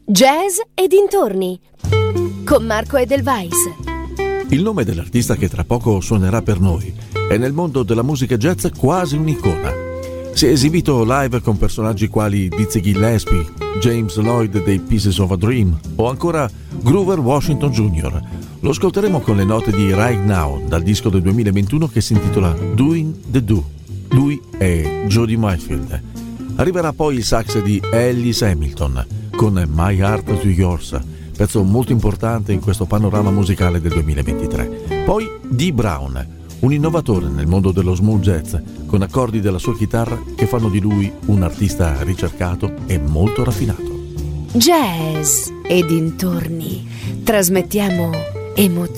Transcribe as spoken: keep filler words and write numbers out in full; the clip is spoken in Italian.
Jazz e dintorni con Marco Edelweiss. Il nome dell'artista che tra poco suonerà per noi è nel mondo della musica jazz quasi un'icona. Si è esibito live con personaggi quali Dizzy Gillespie, James Lloyd dei Pieces of a Dream o ancora Grover Washington junior Lo ascolteremo con le note di Right Now dal disco del duemilaventuno che si intitola Doing the Do. Lui è Jody Mayfield. Arriverà poi il sax di Ellis Hamilton con My Heart to Yours, pezzo molto importante in questo panorama musicale del duemilaventitré. Poi Dee Brown, un innovatore nel mondo dello smooth jazz, con accordi della sua chitarra che fanno di lui un artista ricercato e molto raffinato. Jazz e dintorni. Trasmettiamo emozioni.